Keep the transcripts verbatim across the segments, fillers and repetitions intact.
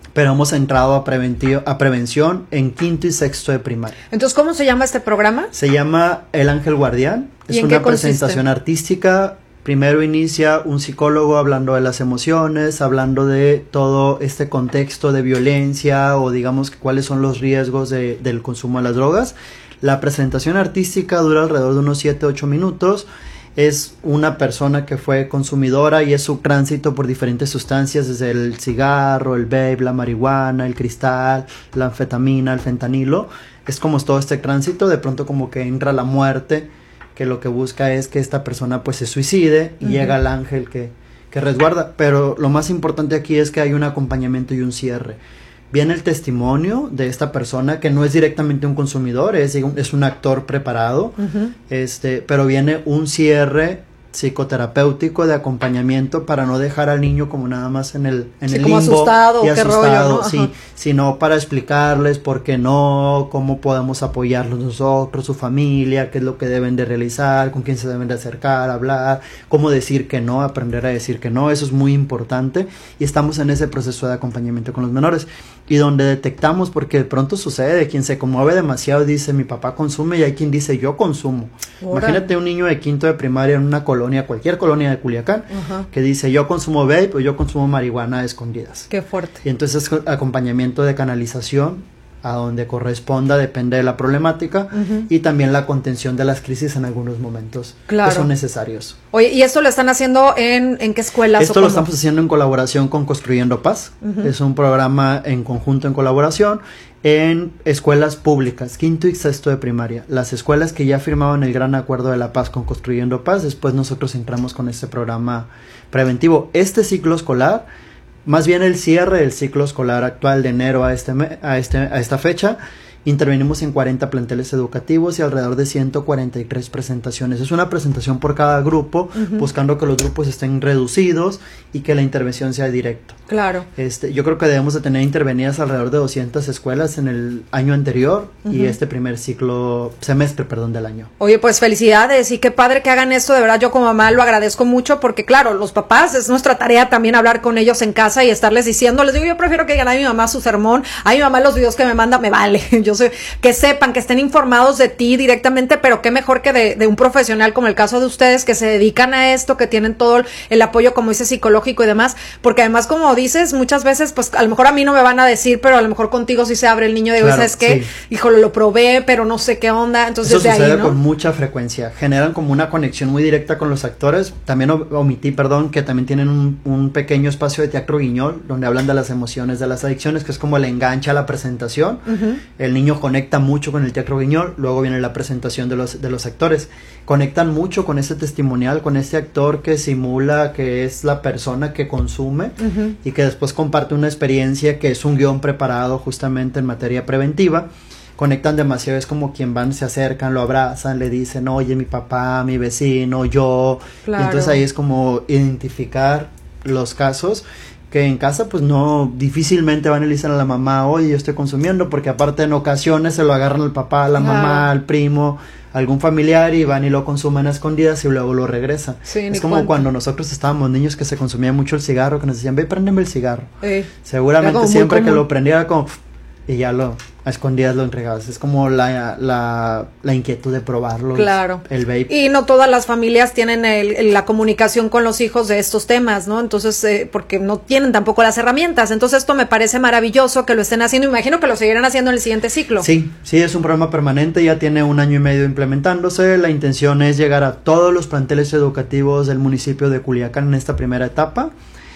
pero hemos entrado a, preventi- a prevención en quinto y sexto de primaria. Entonces, ¿cómo se llama este programa? Se llama El Ángel Guardián. Es ¿Y en una qué consiste? presentación artística. Primero inicia un psicólogo hablando de las emociones, hablando de todo este contexto de violencia o digamos cuáles son los riesgos de, del consumo de las drogas. La presentación artística dura alrededor de unos siete a ocho minutos. Es una persona que fue consumidora y es su tránsito por diferentes sustancias, desde el cigarro, el vape, la marihuana, el cristal, la anfetamina, el fentanilo. Es como todo este tránsito, de pronto como que entra la muerte, que lo que busca es que esta persona pues se suicide y uh-huh. llega el ángel que, que resguarda. Pero lo más importante aquí es que hay un acompañamiento y un cierre. Viene el testimonio de esta persona que no es directamente un consumidor, es, es un actor preparado, uh-huh. este, pero viene un cierre psicoterapéutico de acompañamiento para no dejar al niño como nada más en el en sí, el como limbo asustado, y qué asustado, rollo, ¿no? sí, sino para explicarles por qué no, cómo podemos apoyarlos nosotros, su familia, qué es lo que deben de realizar, con quién se deben de acercar, hablar, cómo decir que no, aprender a decir que no, eso es muy importante y estamos en ese proceso de acompañamiento con los menores y donde detectamos, porque de pronto sucede, quien se conmueve demasiado dice mi papá consume y hay quien dice yo consumo. Ora. Imagínate un niño de quinto de primaria en una colonia, cualquier colonia de Culiacán, uh-huh. que dice yo consumo vape o yo consumo marihuana a escondidas. Qué fuerte. Y entonces acompañamiento de canalización a donde corresponda, depende de la problemática, uh-huh. y también la contención de las crisis en algunos momentos claro. que son necesarios. Oye, ¿y esto lo están haciendo en, en qué escuelas? Esto lo estamos haciendo en colaboración con Construyendo Paz, uh-huh. es un programa en conjunto, en colaboración, en escuelas públicas, quinto y sexto de primaria. Las escuelas que ya firmaban el gran acuerdo de la paz con Construyendo Paz, después nosotros entramos con este programa preventivo. Este ciclo escolar, más bien el cierre del ciclo escolar actual de enero a, este, a, este, a esta fecha, intervenimos en cuarenta planteles educativos y alrededor de ciento cuarenta y tres presentaciones. Es una presentación por cada grupo, uh-huh. buscando que los grupos estén reducidos y que la intervención sea directa. Claro. Este, yo creo que debemos de tener intervenidas alrededor de doscientas escuelas en el año anterior, uh-huh. y este primer ciclo, semestre, perdón, del año. Oye, pues felicidades y qué padre que hagan esto, de verdad yo como mamá lo agradezco mucho porque claro, los papás es nuestra tarea también hablar con ellos en casa y estarles diciendo, les digo, yo prefiero que gane a mi mamá su sermón, a mi mamá los videos que me manda me vale, yo sé, que sepan, que estén informados de ti directamente, pero qué mejor que de, de un profesional como el caso de ustedes que se dedican a esto, que tienen todo el apoyo como dice psicológico y demás, porque además como dices, muchas veces pues a lo mejor a mí no me van a decir, pero a lo mejor contigo sí se abre el niño de, claro, ¿sabes qué? Sí. Híjole, lo probé, pero no sé qué onda, entonces eso de sucede ahí, ¿no? Con mucha frecuencia, generan como una conexión muy directa con los actores, también omití, perdón, que también tienen un, un pequeño espacio de teatro guiñol, donde hablan de las emociones, de las adicciones, que es como el enganche a la presentación, uh-huh. el niño conecta mucho con el teatro guiñol, luego viene la presentación de los, de los actores, conectan mucho con ese testimonial, con ese actor que simula que es la persona que consume, uh-huh. y que después comparte una experiencia que es un guión preparado justamente en materia preventiva. Conectan demasiado, es como quien van, se acercan, lo abrazan, le dicen, oye, mi papá, mi vecino, yo, claro. y entonces ahí es como identificar los casos que en casa pues no, difícilmente van y le dicen a la mamá, oye, yo estoy consumiendo, porque aparte en ocasiones se lo agarran al papá, a la claro. mamá, al primo, algún familiar y van y lo consumen a escondidas y luego lo regresan. Sí, es como cuenta. Cuando nosotros estábamos niños que se consumía mucho el cigarro, que nos decían, ve, préndeme el cigarro. Eh, Seguramente siempre que lo prendía como... y ya lo a escondidas lo entregabas. Es como la, la, la inquietud de probarlo. Claro. El vape. Y no todas las familias tienen el, el, la comunicación con los hijos de estos temas, ¿no? Entonces, eh, porque no tienen tampoco las herramientas. Entonces, esto me parece maravilloso que lo estén haciendo. Imagino que lo seguirán haciendo en el siguiente ciclo. Sí, sí, es un programa permanente. Ya tiene un año y medio implementándose. La intención es llegar a todos los planteles educativos del municipio de Culiacán en esta primera etapa.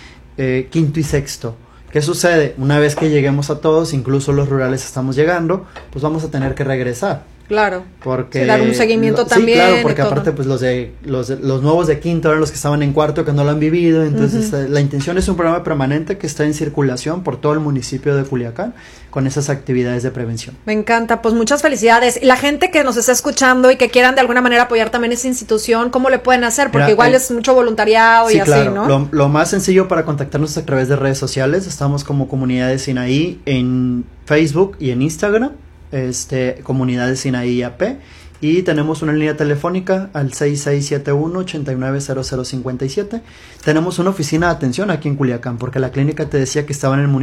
Eh, quinto y sexto. ¿Qué sucede? Una vez que lleguemos a todos, incluso los rurales estamos llegando, pues vamos a tener que regresar. Claro. Porque sí, dar un seguimiento lo, también. Sí, claro, porque aparte pues los de los, los nuevos de quinto eran los que estaban en cuarto, que no lo han vivido, entonces uh-huh. la intención es un programa permanente que está en circulación por todo el municipio de Culiacán con esas actividades de prevención. Me encanta, pues muchas felicidades. La gente que nos está escuchando y que quieran de alguna manera apoyar también esa institución, ¿cómo le pueden hacer? Porque Mira, igual eh, es mucho voluntariado sí, y claro. así, ¿no? Lo, lo más sencillo para contactarnos es a través de redes sociales, estamos como Comunidades Sinaí en Facebook y en Instagram. Este, Comunidades Sinaí A P, y tenemos una línea telefónica al seis seis siete uno, ocho nueve cero cero cinco siete. Tenemos una oficina de atención aquí en Culiacán, porque la clínica te decía que estaba en el municipio